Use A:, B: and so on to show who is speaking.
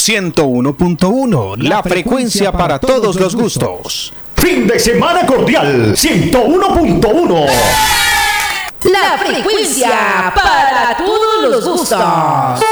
A: 101.1, la frecuencia para todos los gustos.
B: Fin de semana cordial, 101.1.
C: La frecuencia para todos los gustos.